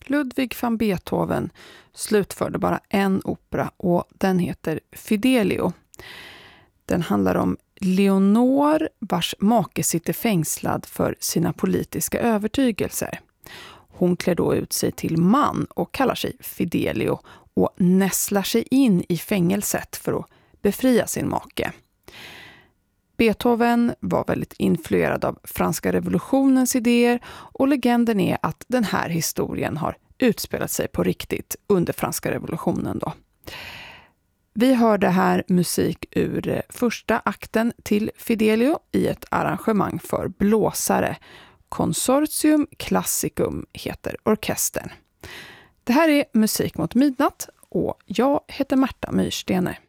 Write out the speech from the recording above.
Ludwig van Beethoven slutförde bara en opera och den heter Fidelio. Den handlar om Leonor vars make sitter fängslad för sina politiska övertygelser. Hon klär då ut sig till man och kallar sig Fidelio och näslar sig in i fängelset för att befria sin make. Beethoven var väldigt influerad av franska revolutionens idéer och legenden är att den här historien har utspelat sig på riktigt under franska revolutionen då. Vi hörde här musik ur första akten till Fidelio i ett arrangemang för blåsare. Consortium Classicum heter orkestern. Det här är Musik mot midnatt och jag heter Märta Myrstener.